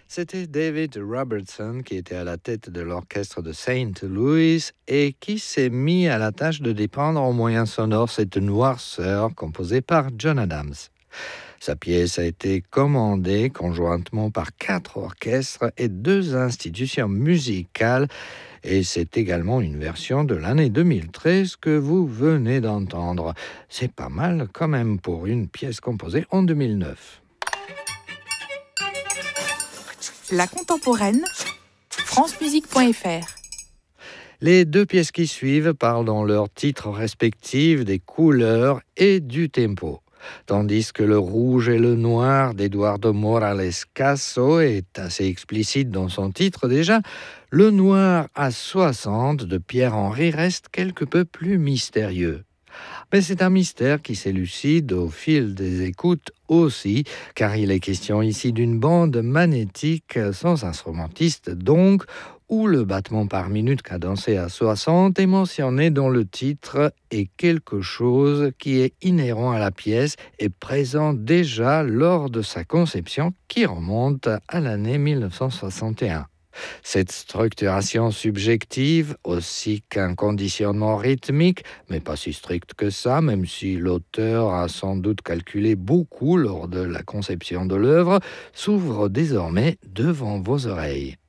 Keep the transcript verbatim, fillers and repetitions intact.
C'était David Robertson qui était à la tête de l'orchestre de Saint Louis et qui s'est mis à la tâche de dépeindre en moyens sonores cette noirceur composée par John Adams. Sa pièce a été commandée conjointement par quatre orchestres et deux institutions musicales et c'est également une version de l'année deux mille treize que vous venez d'entendre. C'est pas mal quand même pour une pièce composée en deux mille neuf. La contemporaine, france musique point f r. Les deux pièces qui suivent parlent dans leurs titres respectifs des couleurs et du tempo. Tandis que le rouge et le noir d'Eduardo Morales Caso est assez explicite dans son titre déjà, le noir à soixante de Pierre-Henry reste quelque peu plus mystérieux. Mais c'est un mystère qui s'élucide au fil des écoutes aussi, car il est question ici d'une bande magnétique sans instrumentiste donc, où le battement par minute cadencé à soixante est mentionné dans le titre et quelque chose qui est inhérent à la pièce est présent déjà lors de sa conception qui remonte à l'année mille neuf cent soixante et un. Cette structuration subjective, aussi qu'un conditionnement rythmique, mais pas si strict que ça, même si l'auteur a sans doute calculé beaucoup lors de la conception de l'œuvre, s'ouvre désormais devant vos oreilles.